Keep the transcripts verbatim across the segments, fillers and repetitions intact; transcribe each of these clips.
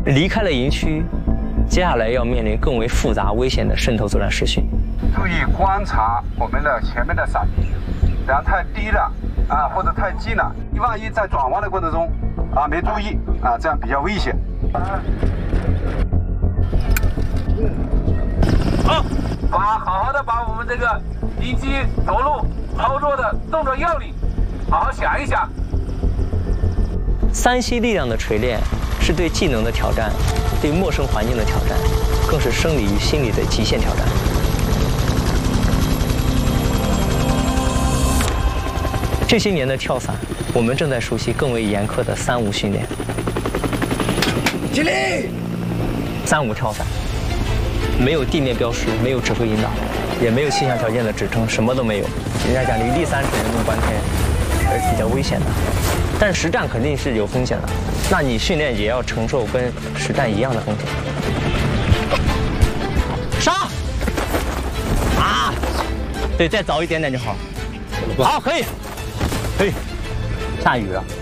离开了营区，接下来要面临更为复杂、危险的渗透作战实训。 注意观察我们的前面的伞壁，然后太低了啊，或者太近了，你万一在转弯的过程中啊没注意啊，这样比较危险。 好，把好好的把我们这个敌机着陆操作的动作要领，好好想一想。 三栖力量的锤炼是对技能的挑战，对陌生环境的挑战，更是生理与心理的极限挑战。这些年的跳伞，我们正在熟悉更为严苛的三无训练。 起立！ 三无跳伞，没有地面标识，没有指挥引导，也没有气象条件的支撑，什么都没有。人家讲离地三尺，人命关天，还是比较危险的。但是实战肯定是有风险的，那你训练也要承受跟实战一样的风险。上！啊！对，再早一点点就好。好，可以。可以。下雨了。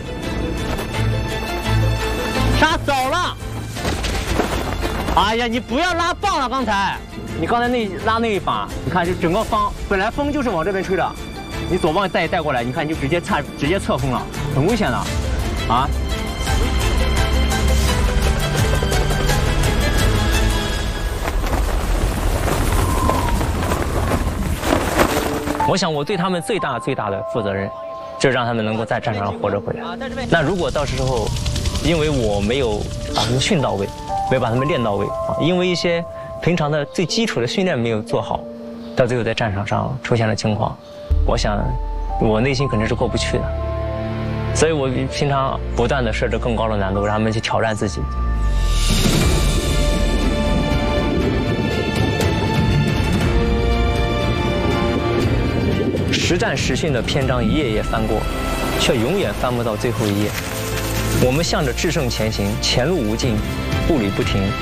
杀走了！哎呀，你不要拉棒了，刚才，你刚才那拉那一把，你看就整个方，本来风就是往这边吹的，你左棒带带过来，你看你就直接侧直接侧风了，很危险的，啊！我想我对他们最大最大的负责任，就是让他们能够在战场上活着回来。那如果到时候，因为我没有把他们训到位，没有把他们练到位啊，因为一些平常的最基础的训练没有做好，到最后在战场上出现了情况，我想我内心肯定是过不去的。所以我平常不断的设置更高的难度，让他们去挑战自己。实战实训的篇章一页页翻过，却永远翻不到最后一页。我们向着制胜前行，前路无尽，步履不停。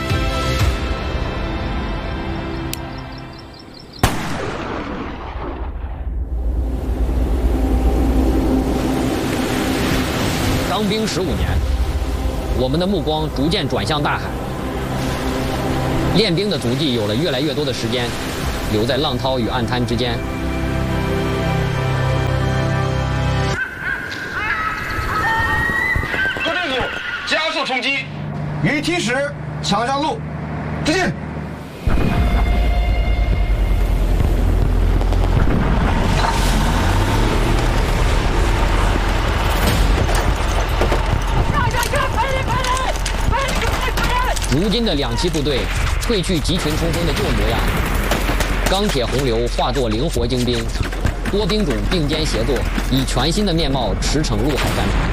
当兵十五年，我们的目光逐渐转向大海，练兵的足迹有了越来越多的时间留在浪涛与岸滩之间。 各队组加速冲击，雨踢使抢上路，推进。 如今的两栖部队褪去集群冲锋的旧模样，钢铁洪流化作灵活精兵，多兵种并肩协作，以全新的面貌驰骋陆海战场。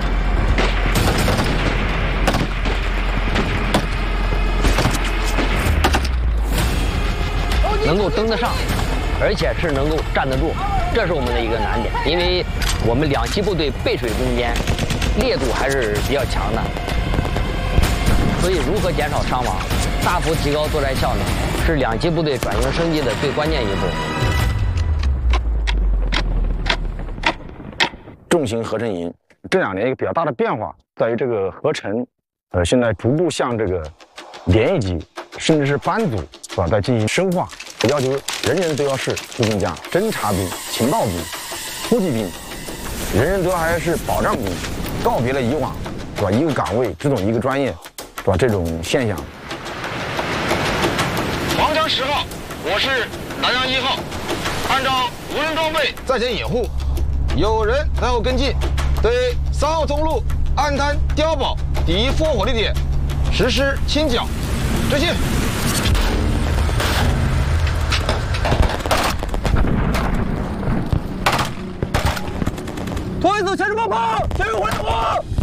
能够登得上，而且是能够站得住，这是我们的一个难点。因为我们两栖部队背水攻坚，烈度还是比较强的，所以如何减少伤亡，大幅提高作战效能，是两栖部队转型升级的最关键一步。 重型合成营这两年一个比较大的变化在于这个合成，呃，现在逐步向这个连一级甚至是班组是吧，在进行深化，要求人人都要是步兵将、侦察兵、情报兵、突击兵，人人都还是保障兵，告别了以往是吧一个岗位只懂一个专业是吧这种现象。 黄江十号，我是南阳一号，按照无人装备在前掩护，有人在后跟进，对三号通路岸滩碉堡敌烽火力点实施清剿。执行。 拖一组前置爆炮，前面回火！